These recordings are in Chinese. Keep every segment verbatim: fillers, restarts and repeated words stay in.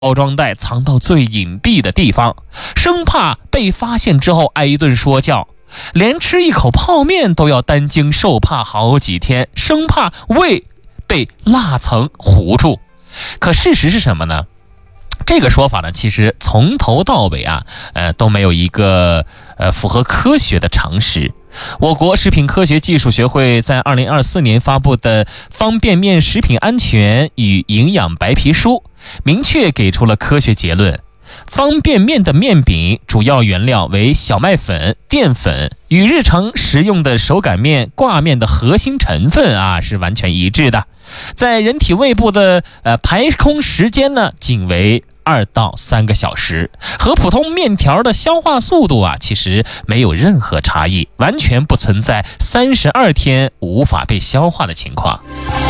包装袋藏到最隐蔽的地方，生怕被发现之后挨一顿说教。连吃一口泡面都要担惊受怕好几天，生怕胃被蜡层糊住。可事实是什么呢？这个说法呢，其实从头到尾啊，呃，都没有一个呃符合科学的常识。我国食品科学技术学会在二零二四年发布的《方便面食品安全与营养白皮书》明确给出了科学结论。方便面的面饼主要原料为小麦粉、淀粉，与日常食用的手擀面、挂面的核心成分啊是完全一致的。在人体胃部的呃排空时间呢，仅为二到三个小时，和普通面条的消化速度啊，其实没有任何差异，完全不存在三十二天无法被消化的情况。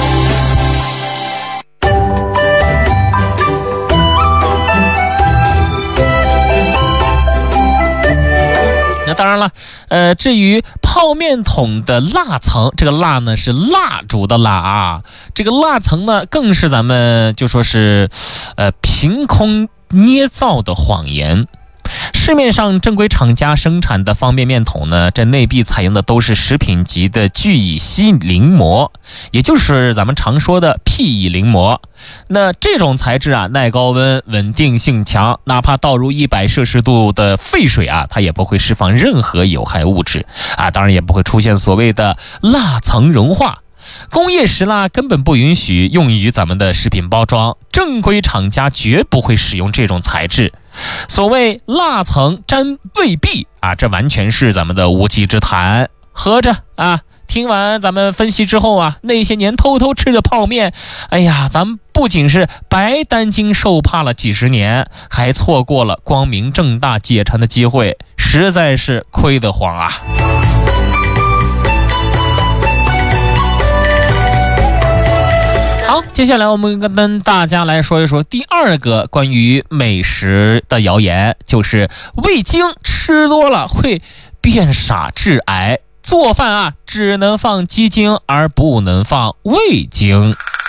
那当然了，呃，至于泡面桶的蜡层，这个蜡呢是蜡烛的蜡啊，这个蜡层呢更是咱们就说是，呃，凭空捏造的谎言。市面上正规厂家生产的方便面桶呢，这内壁采用的都是食品级的聚乙烯磷膜，也就是咱们常说的 P E 磷膜。那这种材质啊，耐高温，稳定性强，哪怕倒入一百摄氏度的沸水啊，它也不会释放任何有害物质啊，当然也不会出现所谓的蜡层融化。工业石蜡根本不允许用于咱们的食品包装，正规厂家绝不会使用这种材质。所谓蜡层粘胃壁啊，这完全是咱们的无稽之谈。合着啊，听完咱们分析之后啊，那些年偷偷吃的泡面，哎呀，咱们不仅是白担惊受怕了几十年，还错过了光明正大解馋的机会，实在是亏得慌啊。好，接下来我们跟大家来说一说第二个关于美食的谣言，就是味精吃多了会变傻致癌，做饭啊只能放鸡精而不能放味精。